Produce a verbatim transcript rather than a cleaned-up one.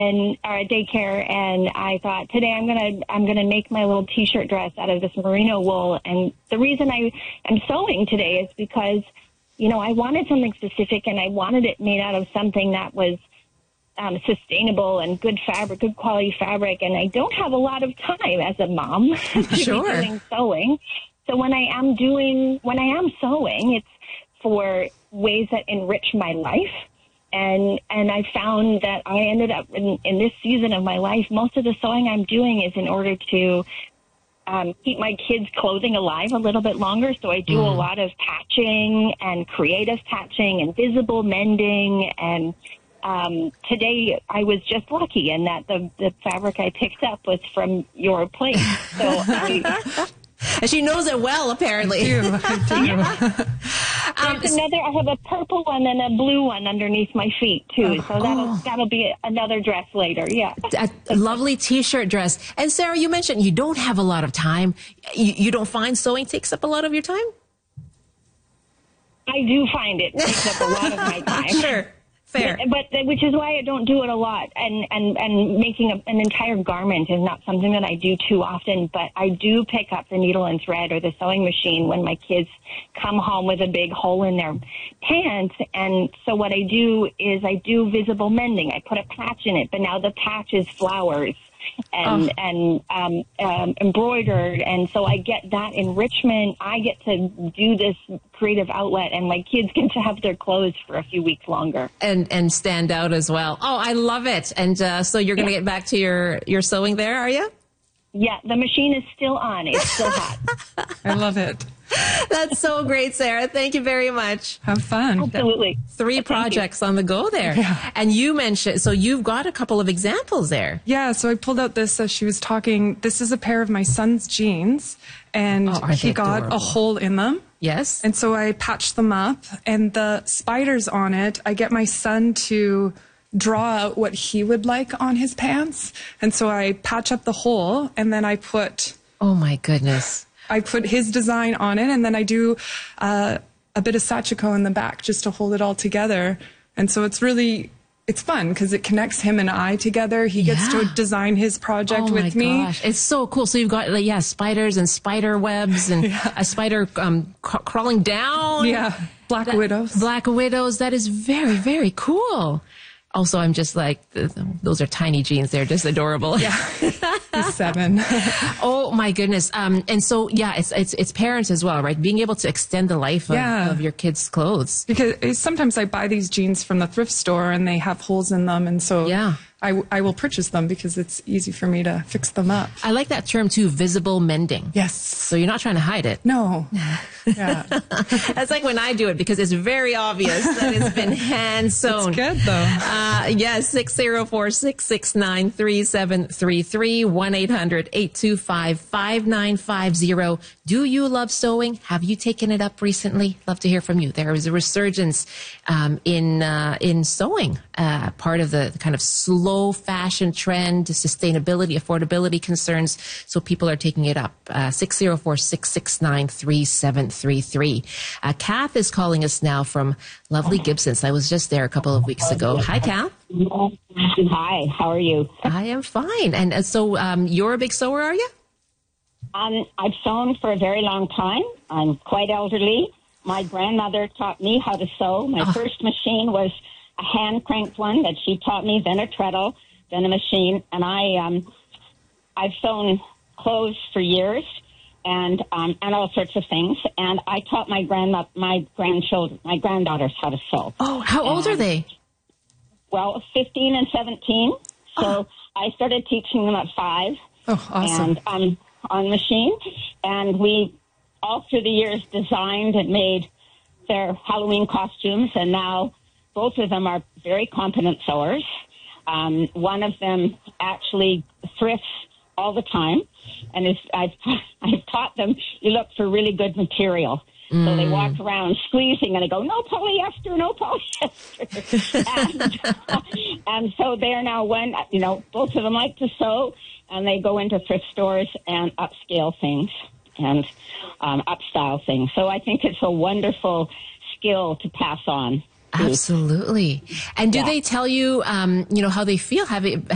and or at daycare, and I thought today I'm gonna I'm gonna make my little T-shirt dress out of this merino wool. And the reason I am sewing today is because, you know, I wanted something specific, and I wanted it made out of something that was um, sustainable and good fabric, good quality fabric. And I don't have a lot of time as a mom to Sure. be doing sewing. So when I am doing when I am sewing, it's for ways that enrich my life. And and I found that I ended up in, in this season of my life, most of the sewing I'm doing is in order to um, keep my kids' clothing alive a little bit longer. So I do mm. a lot of patching and creative patching and visible mending. And um, today I was just lucky in that the, the fabric I picked up was from your place. So I... And she knows it well, apparently. I do. I do. Um, There's another. I have a purple one and a blue one underneath my feet too. Oh, so that'll oh. that'll be another dress later. Yeah, a, a lovely T-shirt dress. And Sarah, you mentioned you don't have a lot of time. You, you don't find sewing takes up a lot of your time? I do find it takes up a lot of my time. Sure. Fair. But, but which is why I don't do it a lot, and and and making a, an entire garment is not something that I do too often. But I do pick up the needle and thread or the sewing machine when my kids come home with a big hole in their pants. And so what I do is I do visible mending. I put a patch in it, but now the patch is flowers and oh. and um, um, embroidered, and so I get that enrichment. I get to do this creative outlet, and my kids get to have their clothes for a few weeks longer. And and stand out as well. Oh, I love it. And uh, so you're going to yeah. get back to your, your sewing there, are you? Yeah, the machine is still on. It's still hot. I love it. That's so great, Sarah. Thank you very much. Have fun. Absolutely. Three Thank projects you. on the go there. Yeah. And you mentioned, so you've got a couple of examples there. Yeah, so I pulled out this as she was talking. This is a pair of my son's jeans, and oh, he got adorable. a hole in them. Yes. And so I patched them up, and the spiders on it, I get my son to draw out what he would like on his pants. And so I patch up the hole, and then I put... Oh, my goodness. I put his design on it, and then I do uh, a bit of sachiko in the back just to hold it all together. And so it's really, it's fun because it connects him and I together. He gets yeah. to design his project oh with my me. Gosh. It's so cool. So you've got, like, yeah, spiders and spider webs and yeah. a spider um, c- crawling down. Yeah, black that, widows. Black widows. That is very, very cool. Also, I'm just like, those are tiny jeans. They're just adorable. Yeah, he's seven. Oh my goodness. Um, and so, yeah, it's, it's, it's parents as well, right? Being able to extend the life of, yeah. of your kids' clothes. Because sometimes I buy these jeans from the thrift store and they have holes in them. And so yeah. I, I will purchase them because it's easy for me to fix them up. I like that term too, visible mending. Yes. So you're not trying to hide it. No. Yeah. That's like when I do it because it's very obvious that it's been hand sewn. It's good though. Uh, yes, six zero four, six six nine, three seven three three, one eight hundred, eight two five, five nine five zero. Do you love sewing? Have you taken it up recently? Love to hear from you. There is a resurgence um, in uh, in sewing, uh, part of the kind of slow fashion trend, sustainability, affordability concerns. So people are taking it up. Uh, six zero four, six six nine, three seven three three. Uh, Kath is calling us now from lovely Gibsons. I was just there a couple of weeks ago. Hi, Kath. Hi, how are you? I am fine. And uh, so um, you're a big sewer, are you? Um, I've sewn for a very long time. I'm quite elderly. My grandmother taught me how to sew. My oh. first machine was a hand-cranked one that she taught me, then a treadle, then a machine. And I, um, I've sewn clothes for years and um, and all sorts of things. And I taught my grandma, my grandchildren, my granddaughters how to sew. Oh, how old and, are they? Well, fifteen and seventeen. So oh. I started teaching them at five. Oh, awesome. And um, on machine. And we, all through the years, designed and made their Halloween costumes. And now both of them are very competent sewers. Um, one of them actually thrifts all the time. And is, I've, I've taught them, you look for really good material. Mm. So they walk around squeezing and they go, no polyester, no polyester. and, and so they're now one, you know, both of them like to sew and they go into thrift stores and upscale things and um, upstyle things. So I think it's a wonderful skill to pass on. Absolutely. And do yeah. they tell you, um, you know, how they feel? Have it,